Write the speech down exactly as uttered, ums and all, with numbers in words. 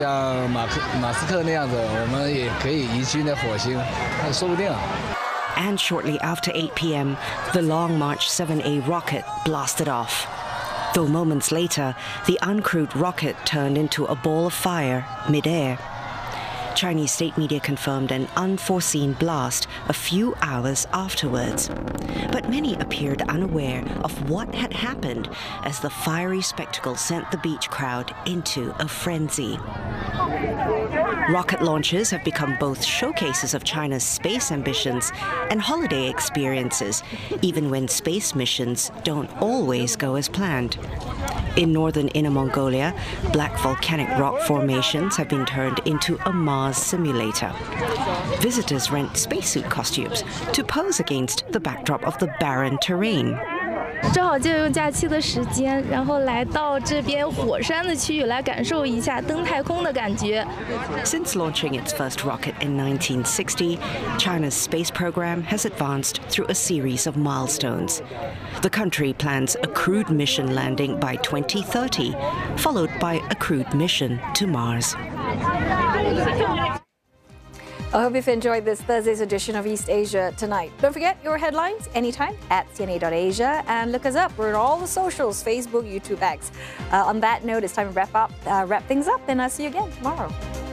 像马克马斯克那样子，我们也可以移居那火星，那说不定。 And shortly after eight p m, the Long March seven A rocket blasted off. Though moments later, the uncrewed rocket turned into a ball of fire mid-air. Chinese state media confirmed an unforeseen blast a few hours afterwards. But many appeared unaware of what had happened as the fiery spectacle sent the beach crowd into a frenzy. Rocket launches have become both showcases of China's space ambitions and holiday experiences, even when space missions don't always go as planned. In northern Inner Mongolia, black volcanic rock formations have been turned into a Mars simulator. Visitors rent spacesuit costumes to pose against the backdrop of the barren terrain. 正好借用假期的时间，然后来到这边火山的区域来感受一下登太空的感觉。 Since launching its first rocket in nineteen sixty, China's space program has advanced through a series of milestones. The country plans a crewed mission landing by twenty thirty, followed by a crewed mission to Mars. I hope you've enjoyed this Thursday's edition of East Asia Tonight. Don't forget your headlines anytime at C N A dot asia and look us up. We're on all the socials, Facebook, YouTube, X. Uh, on that note, it's time to wrap up, uh, wrap things up, and I'll see you again tomorrow.